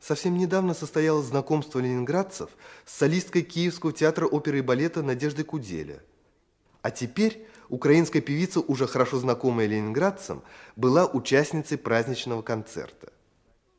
Совсем недавно состоялось знакомство ленинградцев с солисткой Киевского театра оперы и балета Надеждой Куделя. А теперь украинская певица, уже хорошо знакомая ленинградцам, была участницей праздничного концерта.